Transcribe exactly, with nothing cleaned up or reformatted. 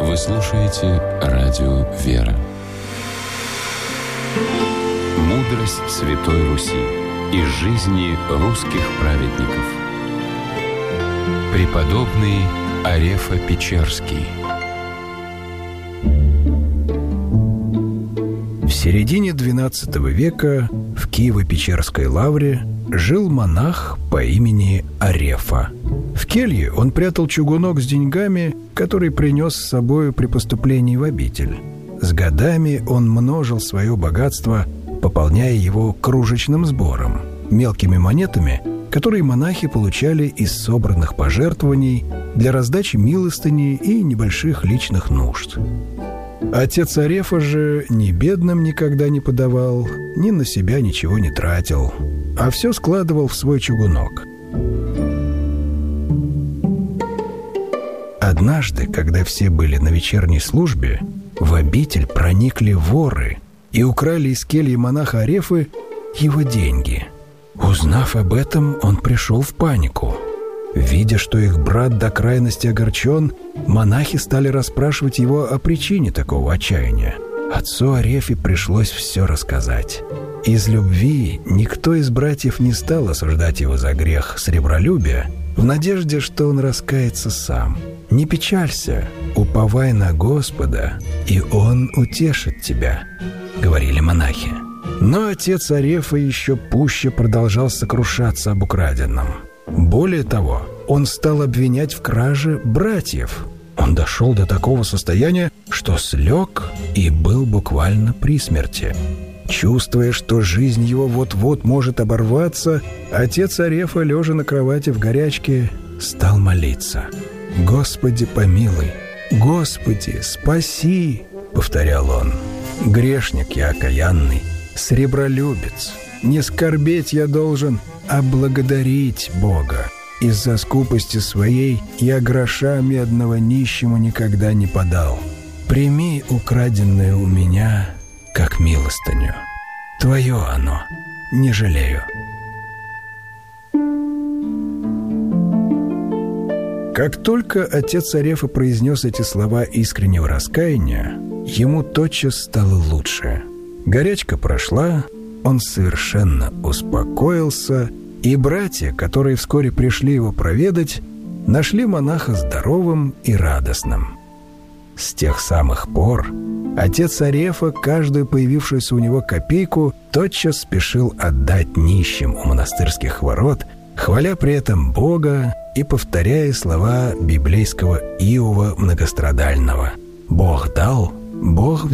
Вы слушаете радио «Вера». Мудрость Святой Руси из жизни русских праведников. Преподобный Арефа-Печерский. В середине двенадцатого века в Киево-Печерской лавре жил монах по имени Арефа. В келье он прятал чугунок с деньгами, который принес с собой при поступлении в обитель. С годами он множил свое богатство, пополняя его кружечным сбором, мелкими монетами, которые монахи получали из собранных пожертвований для раздачи милостыни и небольших личных нужд. Отец Арефа же ни бедным никогда не подавал, ни на себя ничего не тратил, а все складывал в свой чугунок. Однажды, когда все были на вечерней службе, в обитель проникли воры и украли из кельи монаха Арефы его деньги. Узнав об этом, он пришел в панику. Видя, что их брат до крайности огорчен, монахи стали расспрашивать его о причине такого отчаяния. Отцу Арефе пришлось все рассказать. Из любви никто из братьев не стал осуждать его за грех сребролюбия, в надежде, что он раскается сам. «Не печалься, уповай на Господа, и Он утешит тебя», — говорили монахи. Но отец Арефа еще пуще продолжал сокрушаться об украденном. Более того, он стал обвинять в краже братьев. Он дошел до такого состояния, что слег и был буквально при смерти. Чувствуя, что жизнь его вот-вот может оборваться, отец Арефа, лежа на кровати в горячке, стал молиться. «Господи, помилуй! Господи, спаси!» — повторял он. «Грешник я окаянный, сребролюбец. Не скорбеть я должен, а благодарить Бога. Из-за скупости своей я гроша медного нищему никогда не подал. Прими украденное у меня, как милостыню. Твое оно, не жалею». Как только отец Арефа произнес эти слова искреннего раскаяния, ему тотчас стало лучше. Горячка прошла, он совершенно успокоился, и братья, которые вскоре пришли его проведать, нашли монаха здоровым и радостным. С тех самых пор отец Арефа каждую появившуюся у него копейку тотчас спешил отдать нищим у монастырских ворот, хваля при этом Бога и повторяя слова библейского Иова многострадального: «Бог дал, Бог взял».